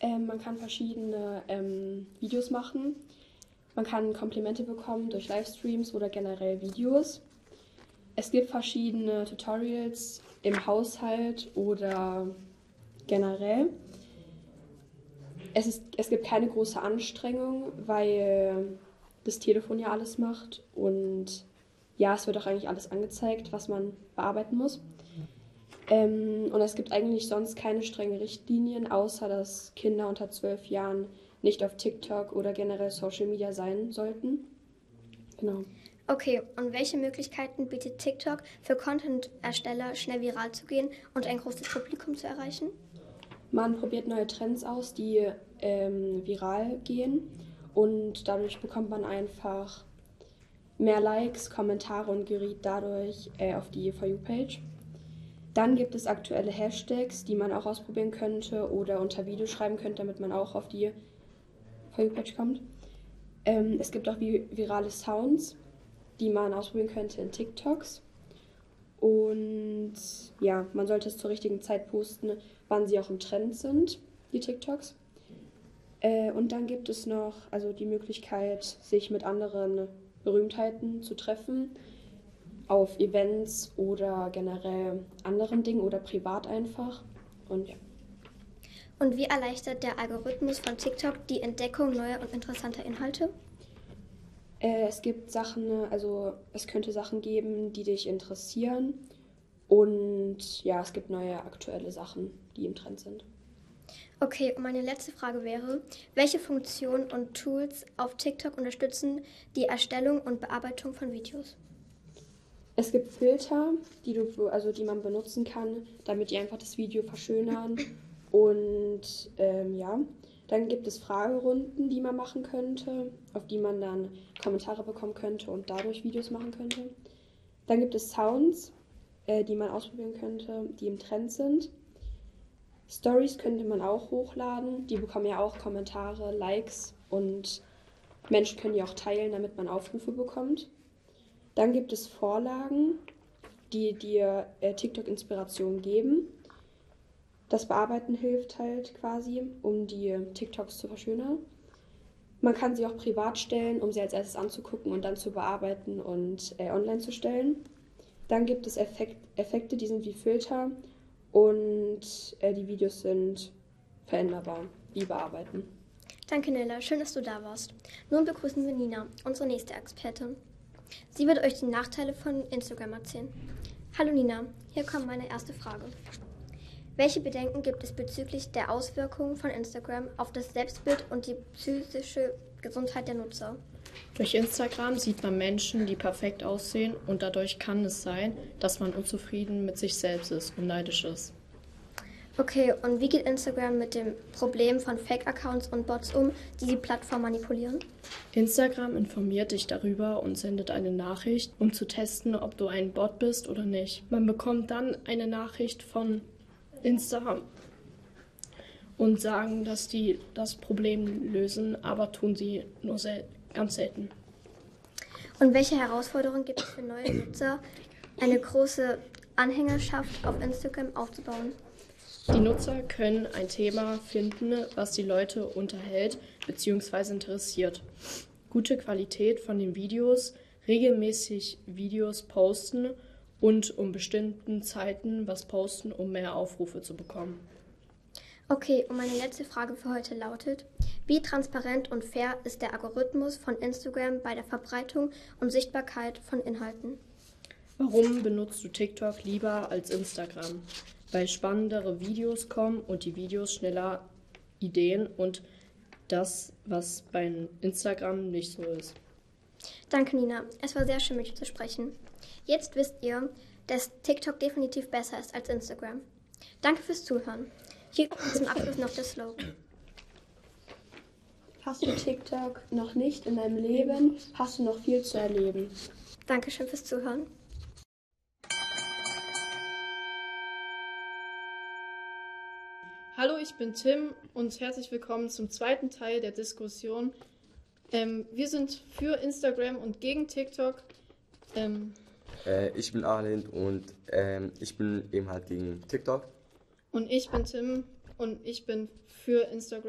Man kann verschiedene Videos machen. Man kann Komplimente bekommen durch Livestreams oder generell Videos. Es gibt verschiedene Tutorials im Haushalt oder generell. Es gibt keine große Anstrengung, weil das Telefon ja alles macht und ja, es wird auch eigentlich alles angezeigt, was man bearbeiten muss. Und es gibt eigentlich sonst keine strengen Richtlinien, außer dass Kinder unter 12 Jahren nicht auf TikTok oder generell Social Media sein sollten. Genau. Okay, und welche Möglichkeiten bietet TikTok für Content-Ersteller, schnell viral zu gehen und ein großes Publikum zu erreichen? Man probiert neue Trends aus, die viral gehen und dadurch bekommt man einfach mehr Likes, Kommentare und gerät dadurch auf die For You-Page. Dann gibt es aktuelle Hashtags, die man auch ausprobieren könnte oder unter Video schreiben könnte, damit man auch auf die For You-Page kommt. Es gibt auch virale Sounds, die man ausprobieren könnte in TikToks. Und ja, man sollte es zur richtigen Zeit posten, wann sie auch im Trend sind, die TikToks. Und dann gibt es noch die Möglichkeit, sich mit anderen Berühmtheiten zu treffen, auf Events oder generell anderen Dingen oder privat einfach. Und ja. Und wie erleichtert der Algorithmus von TikTok die Entdeckung neuer und interessanter Inhalte? Es gibt Sachen, es könnte Sachen geben, die dich interessieren. Und ja, es gibt neue aktuelle Sachen, die im Trend sind. Okay, und meine letzte Frage wäre, welche Funktionen und Tools auf TikTok unterstützen die Erstellung und Bearbeitung von Videos? Es gibt Filter, die man benutzen kann, damit die einfach das Video verschönern. Und ja, dann gibt es Fragerunden, die man machen könnte, auf die man dann Kommentare bekommen könnte und dadurch Videos machen könnte. Dann gibt es Sounds, die man ausprobieren könnte, die im Trend sind. Stories könnte man auch hochladen, die bekommen ja auch Kommentare, Likes und Menschen können die auch teilen, damit man Aufrufe bekommt. Dann gibt es Vorlagen, die dir TikTok-Inspiration geben. Das Bearbeiten hilft halt quasi, um die TikToks zu verschönern. Man kann sie auch privat stellen, um sie als erstes anzugucken und dann zu bearbeiten und online zu stellen. Dann gibt es Effekte, die sind wie Filter und die Videos sind veränderbar, wie bearbeiten. Danke, Nella. Schön, dass du da warst. Nun begrüßen wir Nina, unsere nächste Expertin. Sie wird euch die Nachteile von Instagram erzählen. Hallo Nina, hier kommt meine erste Frage. Welche Bedenken gibt es bezüglich der Auswirkungen von Instagram auf das Selbstbild und die psychische Gesundheit der Nutzer? Durch Instagram sieht man Menschen, die perfekt aussehen und dadurch kann es sein, dass man unzufrieden mit sich selbst ist und neidisch ist. Okay, und wie geht Instagram mit dem Problem von Fake-Accounts und Bots um, die die Plattform manipulieren? Instagram informiert dich darüber und sendet eine Nachricht, um zu testen, ob du ein Bot bist oder nicht. Man bekommt dann eine Nachricht von Instagram und sagen, dass die das Problem lösen, aber tun sie nur ganz selten. Und welche Herausforderungen gibt es für neue Nutzer, eine große Anhängerschaft auf Instagram aufzubauen? Die Nutzer können ein Thema finden, was die Leute unterhält bzw. interessiert. Gute Qualität von den Videos, regelmäßig Videos posten und um bestimmten Zeiten was posten, um mehr Aufrufe zu bekommen. Okay, und meine letzte Frage für heute lautet, wie transparent und fair ist der Algorithmus von Instagram bei der Verbreitung und Sichtbarkeit von Inhalten? Warum benutzt du TikTok lieber als Instagram? Weil spannendere Videos kommen und die Videos schneller Ideen und das, was bei Instagram nicht so ist. Danke, Nina. Es war sehr schön, mit dir zu sprechen. Jetzt wisst ihr, dass TikTok definitiv besser ist als Instagram. Danke fürs Zuhören. Hier kommt zum Abschluss noch der Slogan. Hast du TikTok noch nicht in deinem Leben, hast du noch viel zu erleben. Dankeschön fürs Zuhören. Hallo, ich bin Tim und herzlich willkommen zum zweiten Teil der Diskussion. Wir sind für Instagram und gegen TikTok. Ich bin Arlind und ich bin eben halt gegen TikTok. Und ich bin Tim und ich bin für Instagram.